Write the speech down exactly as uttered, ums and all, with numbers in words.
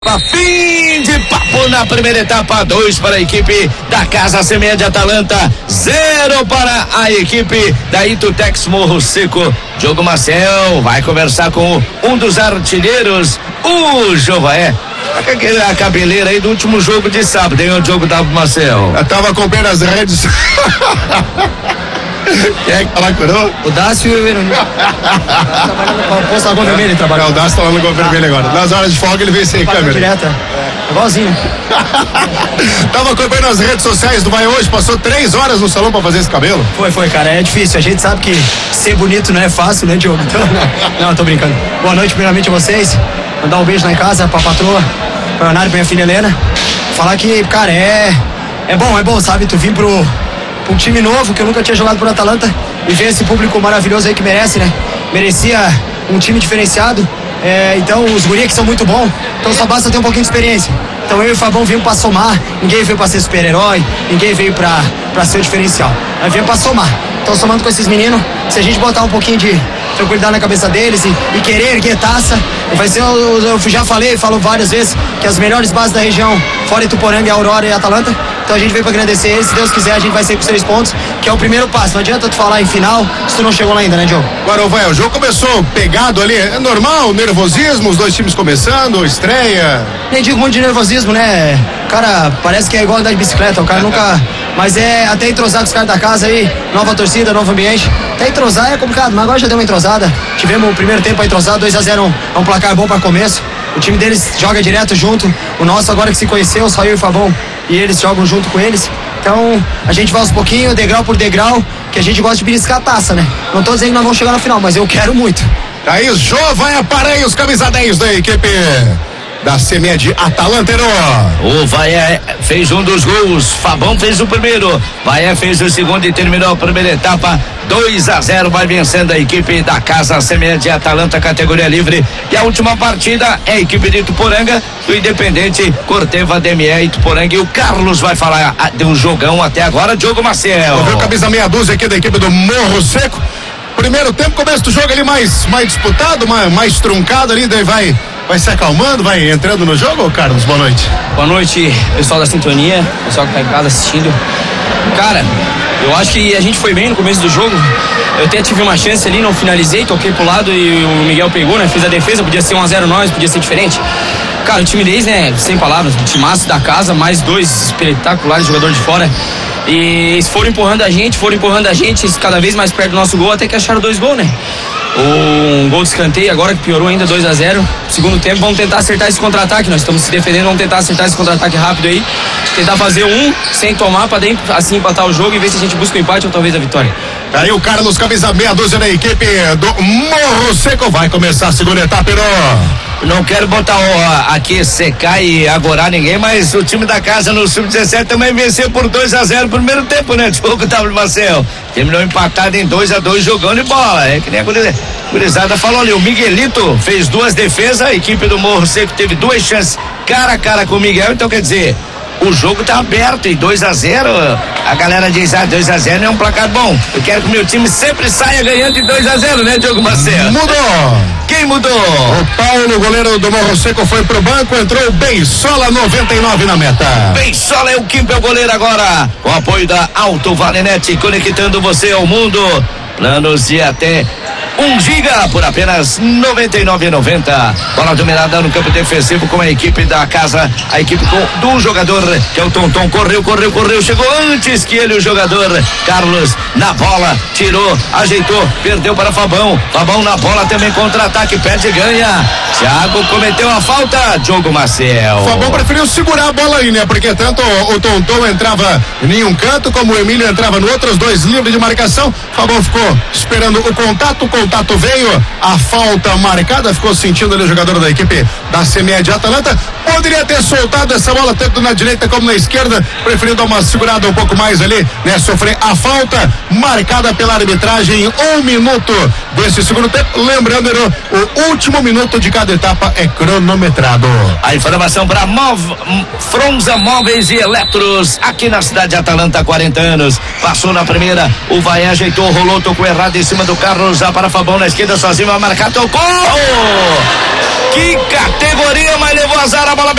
Fim de papo na primeira etapa, dois para a equipe da Casa Semeia de Atalanta, zero para a equipe da Itutex Morro Seco. Diogo Marcel vai conversar com um dos artilheiros, o Jovaé. A cabeleira aí do último jogo de sábado, hein, o Diogo Marcel? Eu tava acompanhando as redes. Quem é que tá lá, curou? O Dácio e o Verônica. Trabalhando com o posto Lagoa Vermelha, ele trabalha. É, o Dácio tá lá no Lagoa Vermelha agora. Nas horas de folga ele veio sem câmera. Direto, é. Igualzinho. Tava acompanhando as redes sociais do Vai Hoje, passou três horas no salão pra fazer esse cabelo. Foi, foi, cara, é difícil. A gente sabe que ser bonito não é fácil, né, Diogo? Então, não, não, tô brincando. Boa noite, primeiramente a vocês. Mandar um beijo lá em casa pra patroa, pra Leonardo, pra minha filha Helena. Falar que, cara, é. É bom, é bom, sabe? Tu vir pro. Um time novo que eu nunca tinha jogado por Atalanta e ver esse público maravilhoso aí que merece, né? Merecia um time diferenciado. É, então os guri que são muito bons, então só basta ter um pouquinho de experiência. Então eu e o Fabão viemos pra somar, ninguém veio pra ser super-herói, ninguém veio pra, pra ser o diferencial. Nós viemos pra somar. Então somando com esses meninos, se a gente botar um pouquinho de tranquilidade na cabeça deles e, e querer erguer taça, vai ser, eu, eu já falei, falo várias vezes, que as melhores bases da região, fora Ituporanga, Aurora e Atalanta. Então a gente veio pra agradecer eles, se Deus quiser a gente vai ser com os três pontos, que é o primeiro passo. Não adianta tu falar em final se tu não chegou lá ainda, né, Diogo? Agora, vai, o jogo começou pegado ali, é normal, nervosismo, os dois times começando, estreia. Nem digo muito de nervosismo, né? Cara, parece que é igual andar de bicicleta, o cara nunca... Mas é até entrosar com os caras da casa aí, nova torcida, novo ambiente. Até entrosar é complicado, mas agora já deu uma entrosada. Tivemos o primeiro tempo entrosado, dois a zero, é um placar bom para começo. O time deles joga direto junto, o nosso agora que se conheceu, só eu e o Fabão, e eles jogam junto com eles. Então a gente vai aos pouquinhos, degrau por degrau, que a gente gosta de beliscar a taça, né? Não tô dizendo que nós vamos chegar na final, mas eu quero muito. Aí o Jovaé Paranhos, camisa dez da equipe da Semeia de Atalanta. O Vaé fez um dos gols, Fabão fez o primeiro, Vaé fez o segundo e terminou a primeira etapa, dois a zero, vai vencendo a equipe da Casa Semeia de Atalanta, categoria livre. E a última partida é a equipe de Ituporanga, do Independente, Corteva, D M E, Ituporanga, e o Carlos vai falar de um jogão até agora, Diogo Marcel. Viu, camisa meia dúzia aqui da equipe do Morro Seco. Primeiro tempo, começo do jogo ali mais, mais disputado, mais, mais truncado ali, daí vai, vai se acalmando, vai entrando no jogo, Carlos, boa noite. Boa noite, pessoal da Sintonia, pessoal que tá em casa assistindo. Cara, eu acho que a gente foi bem no começo do jogo. Eu até tive uma chance ali, não finalizei, toquei pro lado e o Miguel pegou, né? Fiz a defesa, podia ser um a zero nós, podia ser diferente. Cara, o time deles, né, sem palavras, o timaço da casa, mais dois espetaculares jogadores de fora. E eles foram empurrando a gente, foram empurrando a gente cada vez mais perto do nosso gol, até que acharam dois gols, né? Um gol de escanteio, agora que piorou ainda, dois a zero. Segundo tempo, vamos tentar acertar esse contra-ataque. Nós estamos se defendendo, vamos tentar acertar esse contra-ataque rápido aí. Tentar fazer um sem tomar pra dentro, assim empatar o jogo e ver se a gente busca o empate ou talvez a vitória. Aí o Carlos, camisa meia dúzia da equipe do Morro Seco, vai começar a segunda etapa, Perô. Não quero botar ó, aqui secar e agorar ninguém, mas o time da casa no sub dezessete também venceu por dois a zero no primeiro tempo, né, Diogo W. Marcel? Terminou empatado em dois a dois jogando de bola. É que nem a gurizada falou ali. O Miguelito fez duas defesas, a equipe do Morro Seco teve duas chances cara a cara com o Miguel, então quer dizer, o jogo tá aberto e dois a zero. A galera diz, ah, dois a zero é um placar bom. Eu quero que o meu time sempre saia ganhando de dois a zero, né, Diogo Marcelo? Mudou! Quem mudou? O Paulo, goleiro do Morro Seco, foi pro banco, entrou o Bensola, noventa e nove na meta. Bensola é o quinto goleiro agora, com apoio da Alto Valenete, conectando você ao mundo. Planos de até um giga por apenas noventa e nove reais e noventa centavos. Bola dominada no campo defensivo com a equipe da casa, a equipe com, do jogador que é o Tonton, correu, correu, correu, chegou antes que ele o jogador Carlos na bola, tirou, ajeitou, perdeu para Fabão, Fabão na bola também, contra-ataque, perde e ganha. Thiago cometeu a falta, Diogo Marcel. Fabão preferiu segurar a bola aí, né? Porque tanto o Tonton entrava em um canto como o Emílio entrava no outro, os dois livres de marcação. Fabão ficou esperando o contato, o contato veio, a falta marcada, ficou sentindo ali o jogador da equipe da Semeia de Atalanta. Poderia ter soltado essa bola tanto na direita como na esquerda, preferiu dar uma segurada um pouco mais ali, né? Sofrer a falta marcada pela arbitragem em um minuto desse segundo tempo. Lembrando, o último minuto de cada etapa é cronometrado. A informação para Mov, Fronza Móveis e Eletros, aqui na cidade de Atalanta há quarenta anos. Passou na primeira, o Vaé ajeitou, rolou, tocou errado em cima do carro, já para Fabão na esquerda, sozinho vai marcar, tocou! Que categoria, mas levou azar a bola.